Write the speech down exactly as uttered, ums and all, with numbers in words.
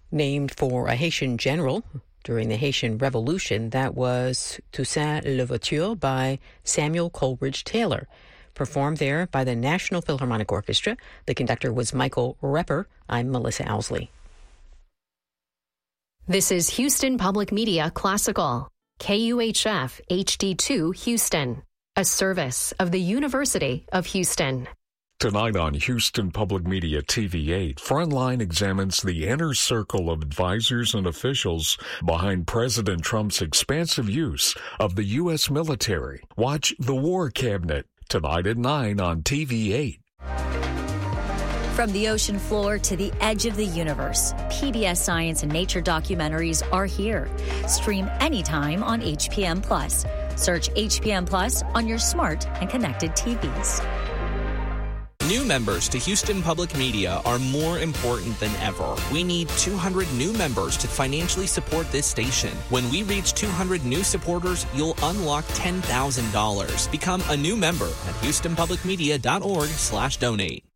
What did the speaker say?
named for a Haitian general during the Haitian Revolution. That was Toussaint Louverture by Samuel Coleridge Taylor, performed there by the National Philharmonic Orchestra. The conductor was Michael Repper. I'm Melissa Owsley. This is Houston Public Media Classical, K U H F H D two Houston, a service of the University of Houston. Tonight on Houston Public Media T V eight, Frontline examines the inner circle of advisors and officials behind President Trump's expansive use of the U S military. Watch The War Cabinet tonight at nine on T V eight. From the ocean floor to the edge of the universe, P B S Science and Nature documentaries are here. Stream anytime on H P M Plus. Search H P M Plus on your smart and connected T Vs. New members to Houston Public Media are more important than ever. We need two hundred new members to financially support this station. When we reach two hundred new supporters, you'll unlock ten thousand dollars. Become a new member at houston public media dot org slash donate.